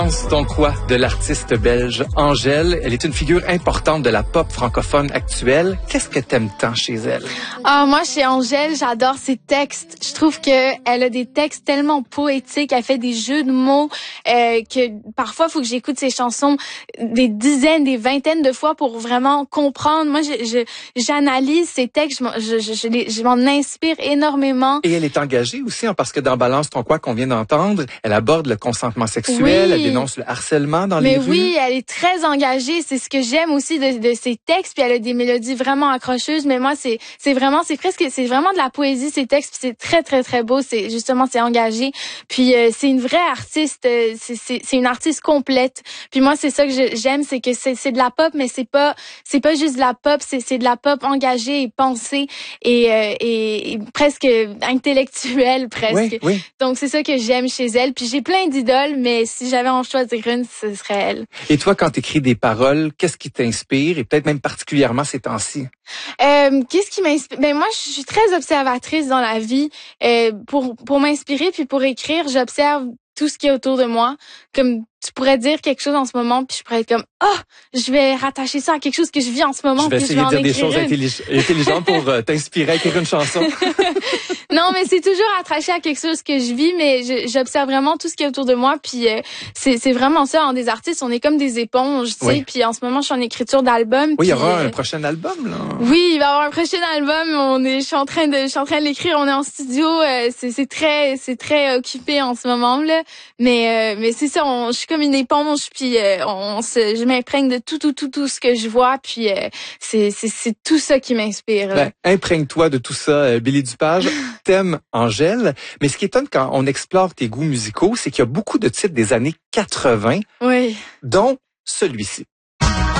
Donc quoi de l'artiste belge Angèle? Elle est une figure importante de la pop francophone actuelle. Qu'est-ce que t'aimes tant chez elle? Moi, chez Angèle, j'adore ses textes. Je trouve que elle a des textes tellement poétiques. Elle fait des jeux de mots que parfois, il faut que j'écoute ses chansons des dizaines, des vingtaines de fois pour vraiment comprendre. Moi, j'analyse ses textes. Je m'en inspire énormément. Et elle est engagée aussi, hein, parce que dans Balance ton quoi qu'on vient d'entendre, elle aborde le consentement sexuel, Oui. elle dénonce le harcèlement dans les rues. Mais oui, elle est très engagée. C'est ce que j'aime aussi de ses textes. Puis elle a des mélodies vraiment accrocheuses. Mais moi, c'est vraiment de la poésie, ces textes. Puis c'est très, très, très beau. C'est engagé. Puis c'est une vraie artiste. C'est une artiste complète. Puis moi, c'est ça que j'aime, c'est que c'est de la pop, mais c'est pas juste de la pop. C'est de la pop engagée et pensée et presque intellectuelle, presque. Oui, oui. Donc c'est ça que j'aime chez elle. Puis j'ai plein d'idoles, mais si j'avais en choisir une, ce serait elle. Et toi, quand t'écris des paroles, qu'est-ce qui t'inspire et peut-être même particulièrement ces temps-ci? Qu'est-ce qui m'inspire? Ben moi, je suis très observatrice dans la vie. Pour m'inspirer puis pour écrire, j'observe tout ce qui est autour de moi. Comme tu pourrais dire quelque chose en ce moment, puis je pourrais être comme je vais rattacher ça à quelque chose que je vis en ce moment. Je vais essayer de dire des choses intelligentes pour t'inspirer à écrire une chanson. Non, mais c'est toujours attaché à quelque chose que je vis, mais j'observe vraiment tout ce qui est autour de moi, puis c'est vraiment ça. En des artistes, on est comme des éponges, tu sais. Oui. Puis en ce moment, je suis en écriture d'album. Oui, il y aura un prochain album, là. Oui, il va y avoir un prochain album. Je suis en train de l'écrire. On est en studio. C'est très occupé en ce moment là. Mais c'est ça. Je suis comme une éponge. Puis je m'imprègne de tout ce que je vois. Puis c'est tout ça qui m'inspire. Ben, imprègne-toi de tout ça, Billy Dupage. T'aimes Angèle, mais ce qui étonne quand on explore tes goûts musicaux, c'est qu'il y a beaucoup de titres des années 80, Oui. dont celui-ci.